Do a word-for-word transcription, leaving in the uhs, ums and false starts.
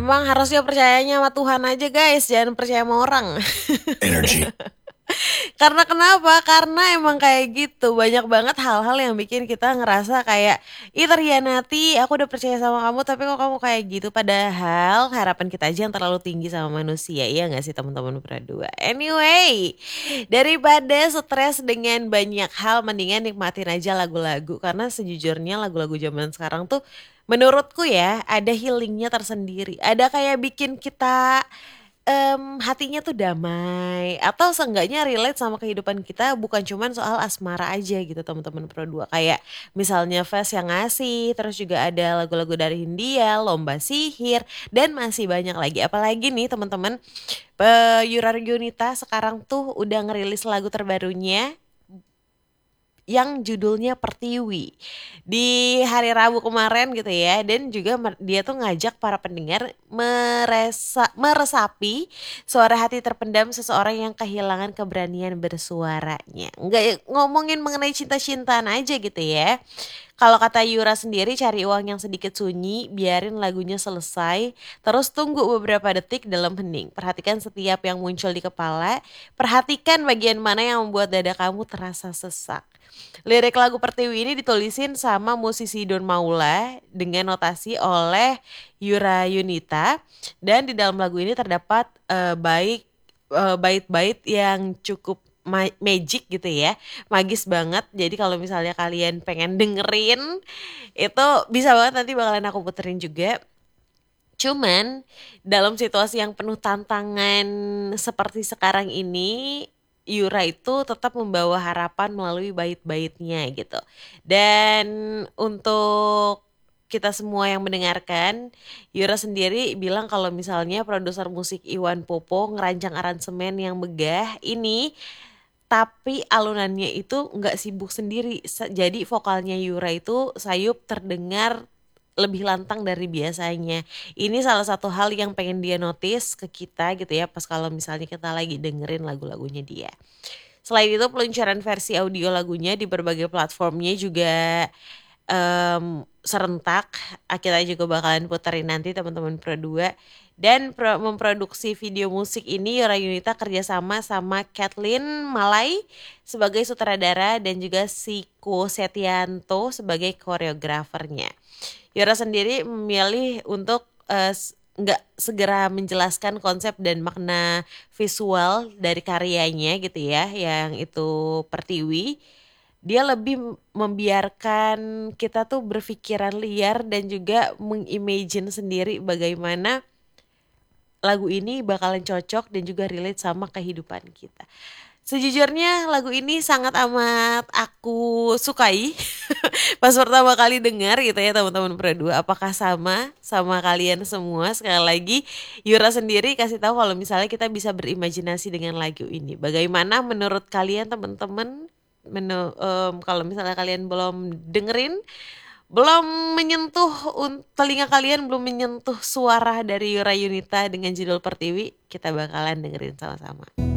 Emang harusnya percayanya sama Tuhan aja guys, jangan percaya sama orang. Energy. Karena kenapa? Karena emang kayak gitu, banyak banget hal-hal yang bikin kita ngerasa kayak, ih terhianati, aku udah percaya sama kamu tapi kok kamu kayak gitu. Padahal harapan kita aja yang terlalu tinggi sama manusia, iya gak sih teman-teman berdua? Anyway, daripada stres dengan banyak hal, mendingan nikmatin aja lagu-lagu. Karena sejujurnya lagu-lagu zaman sekarang tuh menurutku ya ada healingnya tersendiri. Ada kayak bikin kita Mmm, hatinya tuh damai atau seenggaknya relate sama kehidupan kita bukan cuman soal asmara aja gitu teman-teman Pro dua. Kayak misalnya Fest yang ngasih, terus juga ada lagu-lagu dari Hindia, Lomba Sihir, dan masih banyak lagi. Apalagi nih teman-teman, eee, Yura Yunita sekarang tuh udah ngerilis lagu terbarunya yang judulnya Pertiwi di hari Rabu kemarin gitu ya, dan juga mer- dia tuh ngajak para pendengar meresa, meresapi suara hati terpendam seseorang yang kehilangan keberanian bersuaranya. Nggak ngomongin mengenai cinta-cintaan aja gitu ya. Kalau kata Yura sendiri, cari uang yang sedikit sunyi, biarin lagunya selesai, terus tunggu beberapa detik dalam hening. Perhatikan setiap yang muncul di kepala, perhatikan bagian mana yang membuat dada kamu terasa sesak. Lirik lagu Pertiwi ini ditulisin sama musisi Don Maula dengan notasi oleh Yura Yunita, dan di dalam lagu ini terdapat eh, baik eh, bait-bait yang cukup ma- magic gitu ya, magis banget. Jadi kalau misalnya kalian pengen dengerin itu bisa banget, nanti bakalan aku puterin juga. Cuman dalam situasi yang penuh tantangan seperti sekarang ini, Yura itu tetap membawa harapan melalui bait-baitnya gitu. Dan untuk kita semua yang mendengarkan, Yura sendiri bilang kalau misalnya produser musik Iwan Popo ngerancang aransemen yang megah ini, tapi alunannya itu nggak sibuk sendiri. Sa- Jadi vokalnya Yura itu sayup terdengar lebih lantang dari biasanya. Ini salah satu hal yang pengen dia notice ke kita gitu ya, pas kalau misalnya kita lagi dengerin lagu-lagunya dia. Selain itu peluncuran versi audio lagunya di berbagai platformnya juga em, serentak. Kita juga bakalan puterin nanti teman-teman Pro dua. Dan pro- memproduksi video musik ini Yura Yunita kerjasama sama Kathleen Malai sebagai sutradara dan juga Siko Setianto sebagai koreografernya. Yura sendiri memilih untuk eh, s- nggak segera menjelaskan konsep dan makna visual dari karyanya gitu ya, yang itu Pertiwi. Dia lebih membiarkan kita tuh berpikiran liar dan juga mengimagine sendiri bagaimana lagu ini bakalan cocok dan juga relate sama kehidupan kita. Sejujurnya lagu ini sangat amat aku sukai pas pertama kali dengar gitu ya teman-teman Pro dua. Apakah sama sama kalian semua? Sekali lagi Yura sendiri kasih tahu kalau misalnya kita bisa berimajinasi dengan lagu ini. Bagaimana menurut kalian teman-teman? Menu, em, kalau misalnya kalian belum dengerin, belum menyentuh un- telinga kalian belum menyentuh suara dari Yura Yunita dengan judul Pertiwi, kita bakalan dengerin sama-sama.